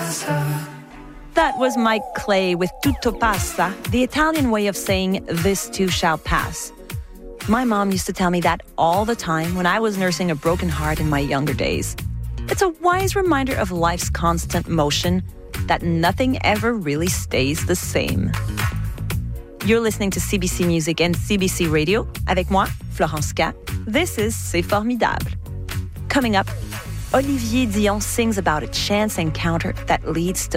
That was Mike Clay with Tutto passa, the Italian way of saying this too shall pass. My mom used to tell me that all the time when I was nursing a broken heart in my younger days. It's a wise reminder of life's constant motion, that nothing ever really stays the same. You're listening to CBC Music and CBC Radio. Avec moi, Florence K. This is C'est Formidable. Coming up, Olivier Dion sings about a chance encounter that leads to